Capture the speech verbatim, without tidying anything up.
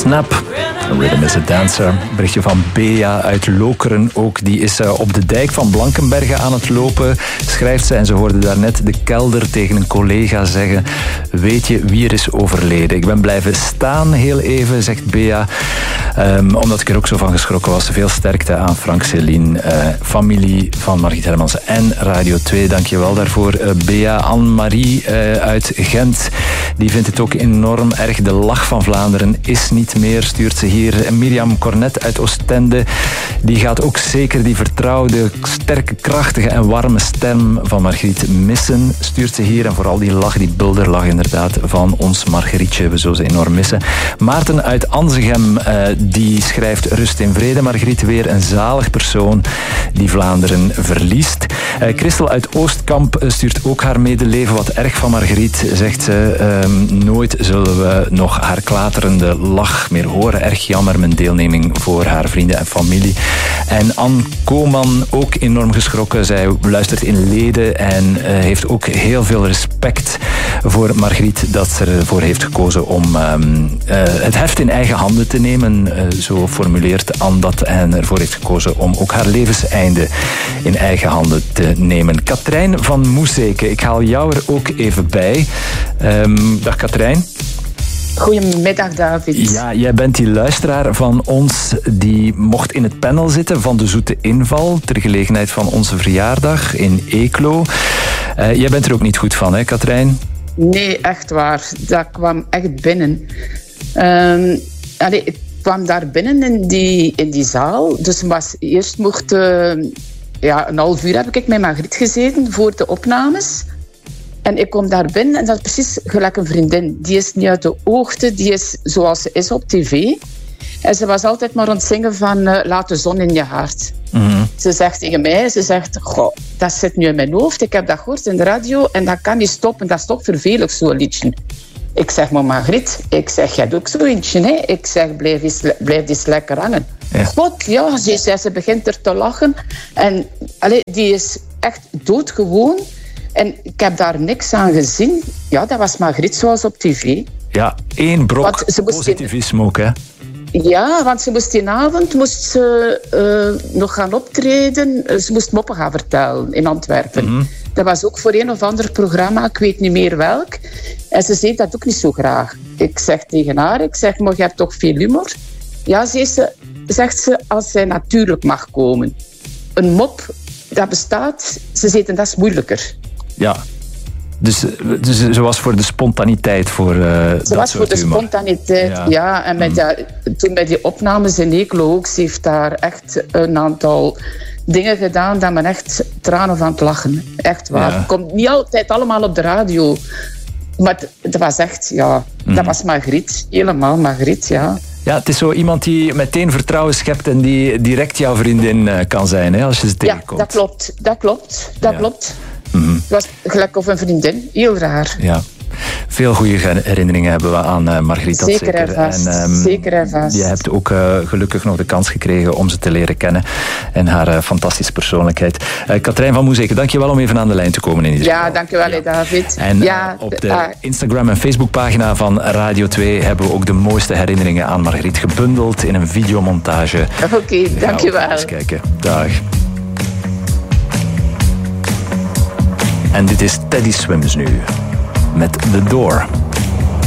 Snap. A Rhythm is a Dancer. Berichtje van Bea uit Lokeren ook. Die is uh, op de dijk van Blankenberge aan het lopen, schrijft ze. En ze hoorde daarnet de kelder tegen een collega zeggen: weet je wie er is overleden? Ik ben blijven staan heel even, zegt Bea. Um, omdat ik er ook zo van geschrokken was. Veel sterkte aan Frank Céline, uh, familie van Margriet Hermans en Radio twee. Dank je wel daarvoor, uh, Bea. Anne-Marie uh, uit Gent, die vindt het ook enorm erg. De lach van Vlaanderen is niet meer, stuurt ze hier. En Mirjam Cornet uit Oostende, die gaat ook zeker die vertrouwde, sterke, krachtige en warme stem van Margriet missen, stuurt ze hier. En vooral die lach, die bulderlach inderdaad van ons Margrietje. We zullen ze enorm missen. Maarten uit Anzegem, uh, die schrijft: rust in vrede, Margriet. Weer een zalig persoon die Vlaanderen verliest. Uh, Christel uit Oostkamp stuurt ook haar medeleven. Wat erg van Margriet, zegt ze. Uh, nooit zullen we nog haar klaterende lach meer horen. Erg jammer, mijn deelneming voor haar vrienden en familie. En Anne Koman, ook enorm geschrokken. Zij luistert in Leden en uh, heeft ook heel veel respect voor Margriet, dat ze ervoor heeft gekozen om um, uh, het heft in eigen handen te nemen. Uh, zo formuleert Anne dat, en ervoor heeft gekozen om ook haar levenseinde in eigen handen te nemen. Katrijn van Moeseke, ik haal jou er ook even bij. Um, dag Katrijn. Goedemiddag, David. Ja, jij bent die luisteraar van ons die mocht in het panel zitten van de Zoete Inval ter gelegenheid van onze verjaardag in Eeklo. Uh, jij bent er ook niet goed van, hè, Katrijn? Nee, echt waar. Dat kwam echt binnen. Um, allee, ik kwam daar binnen in die, in die zaal. Dus was, eerst mocht... Uh, ja, een half uur heb ik met Margriet gezeten voor de opnames. En ik kom daar binnen en dat is precies gelijk een vriendin. Die is niet uit de hoogte, die is zoals ze is op tv. En ze was altijd maar aan het zingen van uh, laat de zon in je hart. Mm-hmm. Ze zegt tegen mij, ze zegt, goh, dat zit nu in mijn hoofd. Ik heb dat gehoord in de radio en dat kan niet stoppen. Dat is toch vervelend, zo'n liedje. Ik zeg, maar Margriet, ik zeg, jij doet ook zo'n liedje, hè? Ik zeg, blijf eens, blijf eens lekker hangen. Ja. God, ja, ze, ze, ze begint er te lachen. En allee, die is echt doodgewoon. En ik heb daar niks aan gezien. Ja, dat was Margriet zoals op tv. Ja, één brok positivisme ook, hè? Ja, want ze moest die avond moest ze, uh, nog gaan optreden. Ze moest moppen gaan vertellen in Antwerpen. Mm-hmm. Dat was ook voor een of ander programma, ik weet niet meer welk. En ze zei dat ook niet zo graag. Ik zeg tegen haar, ik zeg, maar je hebt toch veel humor? Ja, ze, zegt ze, als zij natuurlijk mag komen. Een mop, dat bestaat, ze zei, dat is moeilijker. Ja, dus, dus ze was voor de spontaniteit. Voor, uh, ze dat was voor de humor. spontaniteit, ja. ja en met mm. ja, toen bij die opnames in Eeklo ook, ze heeft daar echt een aantal dingen gedaan dat men echt tranen van het lachen. Echt waar. Ja. Het komt niet altijd allemaal op de radio. Maar dat was echt, ja, mm. dat was Margriet. Helemaal Margriet, ja. Ja, het is zo iemand die meteen vertrouwen schept en die direct jouw vriendin uh, kan zijn, hè, als je ze tegenkomt. Ja, dat klopt. Dat klopt. Dat ja. klopt. Mm-hmm. Het was gelijk of een vriendin. Heel raar. Ja. Veel goede herinneringen hebben we aan uh, Margriet. Zeker, zeker. En vast. En, um, zeker en vast. Je hebt ook uh, gelukkig nog de kans gekregen om ze te leren kennen. En haar uh, fantastische persoonlijkheid. Uh, Katrijn van Moeseke, dank je wel om even aan de lijn te komen in ieder geval. Ja, dank je wel, ja. David. En ja, uh, op de uh, Instagram- en Facebookpagina van Radio twee hebben we ook de mooiste herinneringen aan Margriet gebundeld in een videomontage. Oké, okay, dank je wel. Eens kijken. Dag. En dit is Teddy Swims nu met The Door.